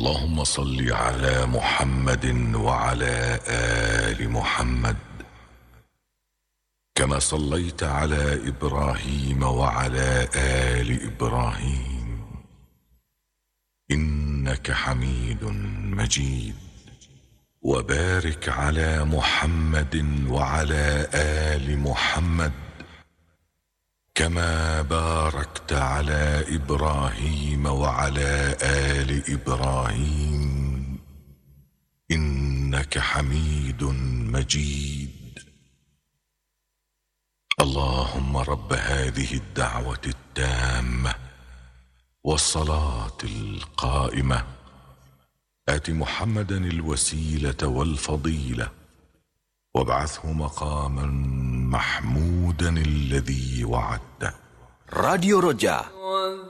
اللهم صل على محمد وعلى آل محمد كما صليت على إبراهيم وعلى آل إبراهيم إنك حميد مجيد. وبارك على محمد وعلى آل محمد كما باركت على إبراهيم وعلى آل إبراهيم إنك حميد مجيد. اللهم رب هذه الدعوة التامة والصلاة القائمة آت محمدا الوسيلة والفضيلة وابعثه مقاما محمودا الذي وعدته. راديو رجاء